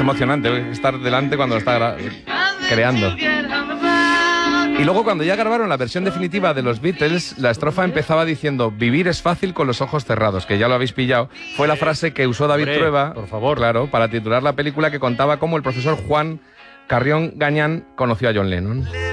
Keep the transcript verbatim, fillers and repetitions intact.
emocionante estar delante cuando lo está creando. Y luego cuando ya grabaron la versión definitiva de los Beatles, la estrofa empezaba diciendo vivir es fácil con los ojos cerrados, que ya lo habéis pillado. Fue la frase que usó David Hombre, Trueba, por favor. claro, para titular la película que contaba cómo el profesor Juan Carrión Gañán conoció a John Lennon.